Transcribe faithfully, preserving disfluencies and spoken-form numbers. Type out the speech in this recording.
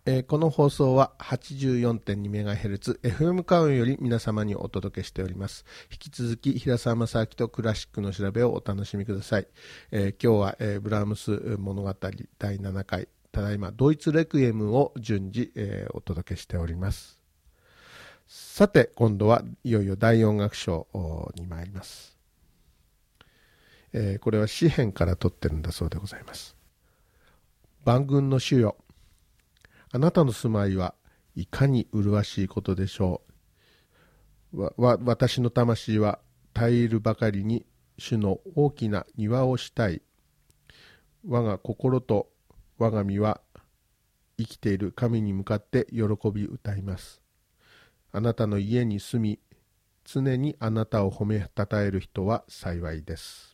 えーこの放送は はちじゅうよんてんにメガヘルツ エフエム カウンより皆様にお届けしております。引き続き平沢正明とクラシックの調べをお楽しみください。えー今日は、えーブラームス物語だいななかい、ただいまドイツレクイエムを順次、えーお届けしております。さて、今度はいよいよ大音楽賞に参ります。えーこれは詩編から取ってるんだそうでございます。万軍の主よ、あなたの住まいはいかに麗しいことでしょう。わ、わ、私の魂は絶えるばかりに主の大きな庭をしたい。我が心と我が身は生きている神に向かって喜び歌います。あなたの家に住み、常にあなたを褒めたたえる人は幸いです。